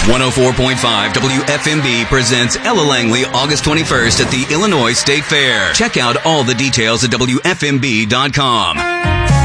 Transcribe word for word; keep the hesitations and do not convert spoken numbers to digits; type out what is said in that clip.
one oh four point five W F M B presents Ella Langley August twenty-first at the Illinois State Fair. Check out all the details at W F M B dot com.